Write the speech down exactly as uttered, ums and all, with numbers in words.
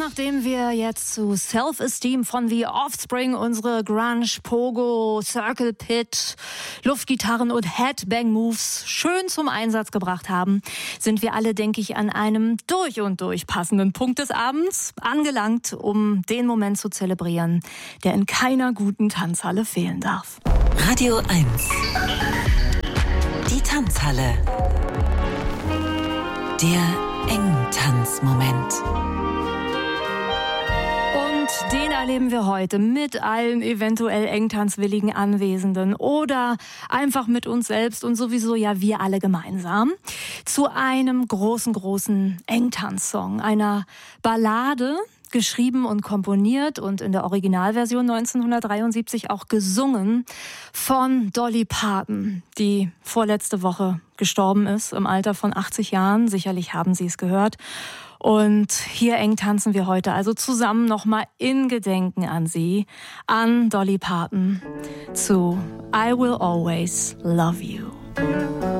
nachdem wir jetzt zu Self-Esteem von The Offspring unsere Grunge, Pogo, Circle Pit, Luftgitarren und Headbang-Moves schön zum Einsatz gebracht haben, sind wir alle, denke ich, an einem durch und durch passenden Punkt des Abends angelangt, um den Moment zu zelebrieren, der in keiner guten Tanzhalle fehlen darf. Radio eins. Die Tanzhalle. Der Engtanzmoment. Und den erleben wir heute mit allen eventuell engtanzwilligen Anwesenden oder einfach mit uns selbst und sowieso ja wir alle gemeinsam zu einem großen, großen Engtanzsong, einer Ballade, geschrieben und komponiert und in der Originalversion neunzehnhundertdreiundsiebzig auch gesungen von Dolly Parton, die vorletzte Woche gestorben ist im Alter von achtzig Jahren. Sicherlich haben Sie es gehört. Und hier eng tanzen wir heute also zusammen nochmal in Gedenken an sie, an Dolly Parton, zu I Will Always Love You.